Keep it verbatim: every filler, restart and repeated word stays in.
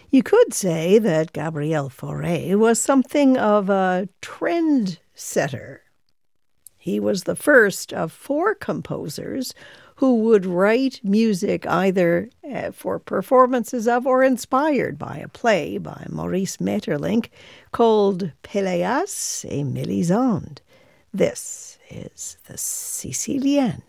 You could say that Gabriel Fauré was something of a trend setter. He was the first of four composers who would write music either uh, for performances of or inspired by a play by Maurice Maeterlinck called Péléas et Mélisande. This is the Sicilienne.